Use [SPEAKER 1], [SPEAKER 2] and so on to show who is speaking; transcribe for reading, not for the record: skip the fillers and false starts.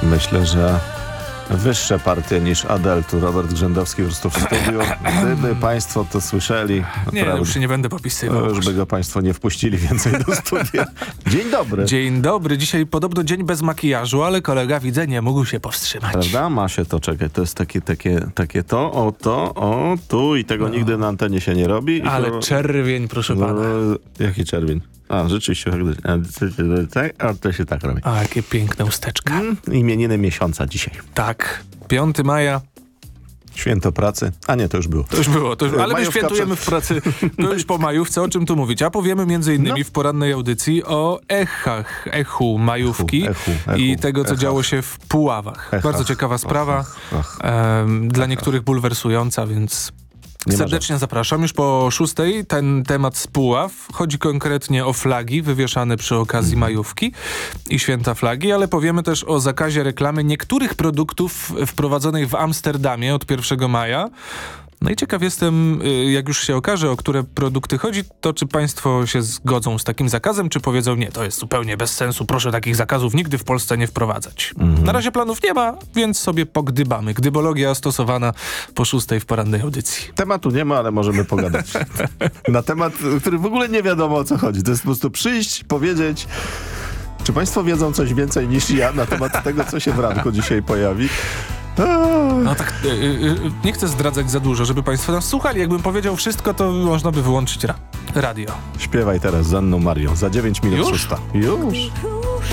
[SPEAKER 1] Myślę, że wyższe partie niż Adele. Tu Robert Grzędowski po prostu w studiu. Gdyby państwo to słyszeli...
[SPEAKER 2] Nie, już się nie będę popisywał.
[SPEAKER 1] Już by go państwo nie wpuścili więcej do studia. Dzień dobry.
[SPEAKER 2] Dzień dobry. Dzisiaj podobno dzień bez makijażu, ale kolega, widzę, nie mógł się powstrzymać.
[SPEAKER 1] Prawda? Ma się to, czekaj, to jest takie tu i tego nigdy na antenie się nie robi.
[SPEAKER 2] Ale
[SPEAKER 1] to,
[SPEAKER 2] czerwień, proszę pana.
[SPEAKER 1] Jaki czerwień? A, rzeczywiście, to się tak robi.
[SPEAKER 2] A, jakie piękne usteczka.
[SPEAKER 1] Imieniny miesiąca dzisiaj.
[SPEAKER 2] Tak, 5 maja.
[SPEAKER 1] Święto pracy. A nie, to już było.
[SPEAKER 2] To już było, ale my
[SPEAKER 1] Majówka
[SPEAKER 2] świętujemy w pracy. To już po majówce, o czym tu mówić? A powiemy między innymi w porannej audycji o echu majówki i tego, co działo się w Puławach. Bardzo ciekawa sprawa, dla niektórych bulwersująca, więc... Serdecznie zapraszam. Już po 6 ten temat z Puław. Chodzi konkretnie o flagi wywieszane przy okazji majówki i święta flagi, ale powiemy też o zakazie reklamy niektórych produktów wprowadzonych w Amsterdamie od 1 maja. No i ciekaw jestem, jak już się okaże, o które produkty chodzi, to czy państwo się zgodzą z takim zakazem, czy powiedzą, nie, to jest zupełnie bez sensu, proszę takich zakazów nigdy w Polsce nie wprowadzać. Na razie planów nie ma, więc sobie pogdybamy. Gdybologia stosowana po 6 w porannej audycji.
[SPEAKER 1] Tematu nie ma, ale możemy pogadać. Na temat, który w ogóle nie wiadomo, o co chodzi. To jest po prostu przyjść, powiedzieć... Czy państwo wiedzą coś więcej niż ja na temat tego, co się w ranku dzisiaj pojawi?
[SPEAKER 2] No tak, nie chcę zdradzać za dużo, żeby państwo nas słuchali. Jakbym powiedział wszystko, to można by wyłączyć radio.
[SPEAKER 1] Śpiewaj teraz z Anną Marią. Za 9 minut
[SPEAKER 2] Już?
[SPEAKER 1] 6. Już.